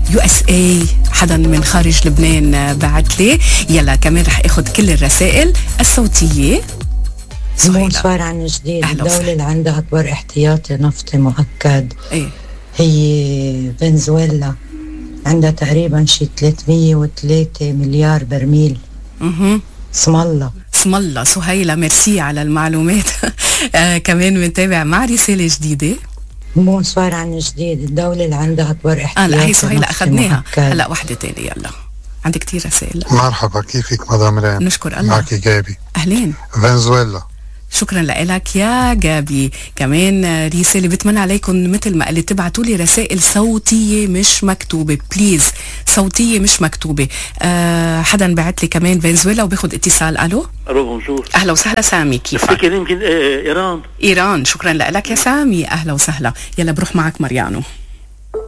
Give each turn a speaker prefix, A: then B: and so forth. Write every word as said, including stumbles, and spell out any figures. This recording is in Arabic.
A: يو اس اي، حدا من خارج لبنان بعت لي. يلا كمان رح اخذ كل الرسائل الصوتية.
B: بونسوار عن جديد. الدولة اللي عندها اكبر احتياطي نفطي مؤكد
A: ايه
B: هي فنزويلا، عندها تقريبا شي ثلاثمية وثلاثة مليار برميل.
A: اها
B: اسم الله
A: اسم الله. سهيلة ميرسي على المعلومات. آه كمان بنتابع مع رسالة جديدة.
B: بونسوار عن جديد. الدولة اللي عندها اكبر احتياطي.
A: اه لا هي سهيلة اخذناها. هلا وحدة تانية. يلا عندي كتير رسائل.
C: مرحبا، كيفك مدام ريم؟
A: نشكر الله.
C: معك جابي.
A: اهلين.
C: فنزويلا.
A: شكرا لك يا جابي. كمان رسالة بتمنى عليكم مثل ما قلت تبعتوا لي رسائل صوتية مش مكتوبة بليز، صوتية مش مكتوبة. أه حدا بعت لي كمان فنزويلا وباخد اتصال. الو
D: الو بونجور.
A: اهلا وسهلا سامي، كيفك؟
D: تفتكر يمكن ايران؟
A: ايران. شكرا لك يا سامي، اهلا وسهلا. يلا بروح معك مريانو.